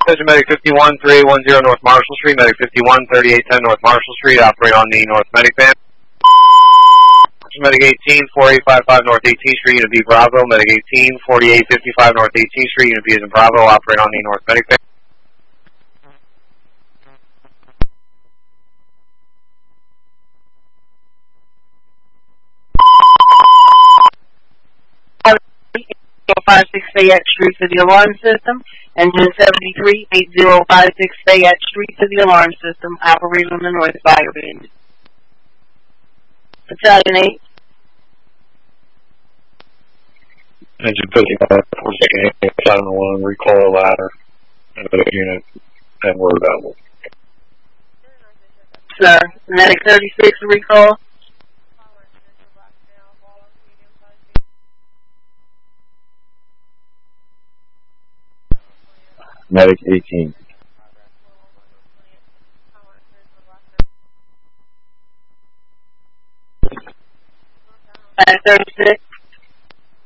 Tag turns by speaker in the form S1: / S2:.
S1: Attention Medic 51, 3810 North Marshall Street, Medic 51, 3810 North Marshall Street, operate on the North Medic van. Medic 18, 4855 North 18th Street, Unit B Bravo, Medic 18, 4855 North 18th Street, Unit B is in Bravo, operate on the North Medic van.
S2: Fayette Street to the alarm system. Engine 73, 8056 Fayette Street to the alarm system. Operate on the North Fire Band. Battalion 8.
S1: Engine 59, 46, I don't know, recall a ladder. Unit, and we're available.
S2: Sir, Medic 36 recall.
S1: Medic 18.
S2: 36.